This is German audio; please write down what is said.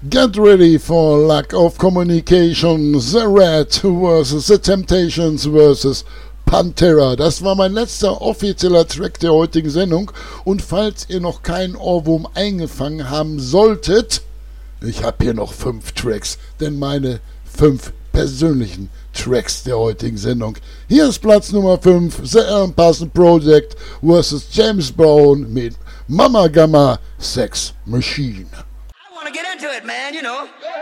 Get ready for lack of communication. The Red vs. The Temptations vs. Pantera. Das war mein letzter offizieller Track der heutigen Sendung. Und falls ihr noch keinen Ohrwurm eingefangen haben solltet, ich habe hier noch 5 Tracks, denn meine 5 persönlichen Tracks der heutigen Sendung. Hier ist Platz Nummer 5, The Alan Parsons Project vs. James Brown mit Mama Gamma Sex Machine. I want to get into it, man, you know.